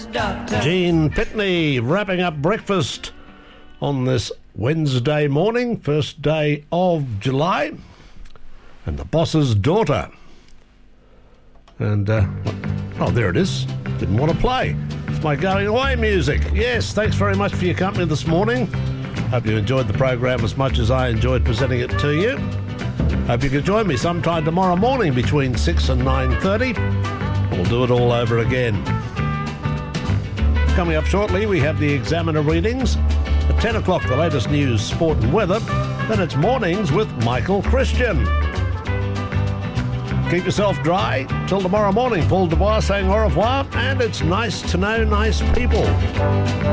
doctor. Gene Pitney wrapping up breakfast on this Wednesday morning, first day of July, and the boss's daughter. And, there it is. Didn't want to play. It's my going away music. Yes, thanks very much for your company this morning. Hope you enjoyed the program as much as I enjoyed presenting it to you. Hope you can join me sometime tomorrow morning between 6 and 9:30. We'll do it all over again. Coming up shortly, we have the Examiner readings. At 10 o'clock, the latest news, sport and weather. Then it's mornings with Michael Christian. Keep yourself dry. Till tomorrow morning, Paul Dubois saying au revoir, and it's nice to know nice people.